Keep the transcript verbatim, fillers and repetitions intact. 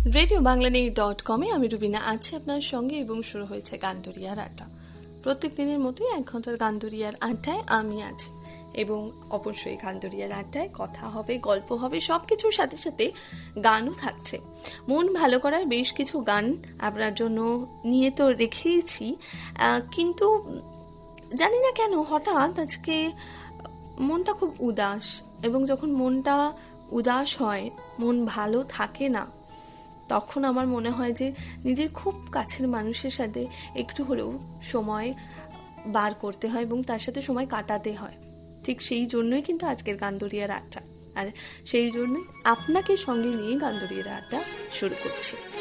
Radio Bangla news dot কমে আমি রুবিনা আছি আপনার সঙ্গে এবং শুরু হয়েছে গানদরিয়ার আড্ডা। প্রত্যেক দিনের মতোই এক ঘন্টার গানদরিয়ার আড্ডায় আমি আছি এবং অবশ্যই গানদরিয়ার আড্ডায় কথা হবে, গল্প হবে, সব কিছুর সাথে সাথে গানও থাকছে। মন ভালো করার বেশ কিছু গান আপনার জন্য নিয়ে তো রেখেইছি, কিন্তু জানি না কেন হঠাৎ আজকে মনটা খুব উদাস, এবং যখন মনটা উদাস হয়, মন ভালো থাকে না, তখন আমার মনে হয় যে নিজের খুব কাছের মানুষের সাথে একটু হলেও সময় বার করতে হয় এবং তার সাথে সময় কাটাতে হয়। ঠিক সেই জন্যই কিন্তু আজকের গানদরিয়ার আড্ডা, আর সেই জন্যই আপনাকে সঙ্গে নিয়ে গানদরিয়ার আড্ডা শুরু করছি।